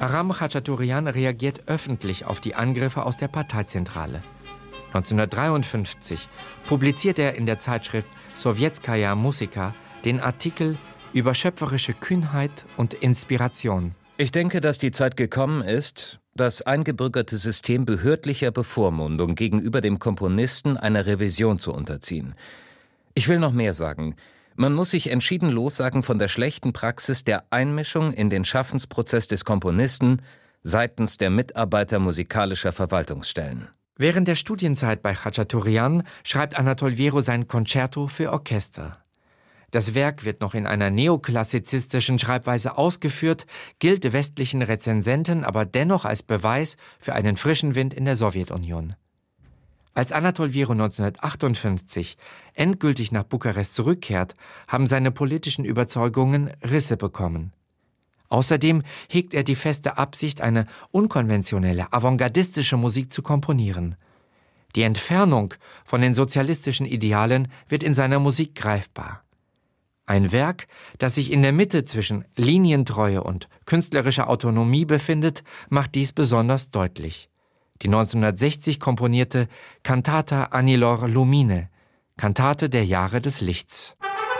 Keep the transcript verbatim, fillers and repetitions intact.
Aram Khachaturian reagiert öffentlich auf die Angriffe aus der Parteizentrale. neunzehnhundertdreiundfünfzig publiziert er in der Zeitschrift Sowjetskaja Musika den Artikel über schöpferische Kühnheit und Inspiration. Ich denke, dass die Zeit gekommen ist, das eingebürgerte System behördlicher Bevormundung gegenüber dem Komponisten einer Revision zu unterziehen. Ich will noch mehr sagen. Man muss sich entschieden lossagen von der schlechten Praxis der Einmischung in den Schaffensprozess des Komponisten seitens der Mitarbeiter musikalischer Verwaltungsstellen. Während der Studienzeit bei Khachaturian schreibt Anatol Wero sein Concerto für Orchester. Das Werk wird noch in einer neoklassizistischen Schreibweise ausgeführt, gilt westlichen Rezensenten aber dennoch als Beweis für einen frischen Wind in der Sowjetunion. Als Anatol Wero neunzehnhundertachtundfünfzig endgültig nach Bukarest zurückkehrt, haben seine politischen Überzeugungen Risse bekommen. Außerdem hegt er die feste Absicht, eine unkonventionelle, avantgardistische Musik zu komponieren. Die Entfernung von den sozialistischen Idealen wird in seiner Musik greifbar. Ein Werk, das sich in der Mitte zwischen Linientreue und künstlerischer Autonomie befindet, macht dies besonders deutlich. Die neunzehnhundertsechzig komponierte Cantata Anilor Lumine, Kantate der Jahre des Lichts.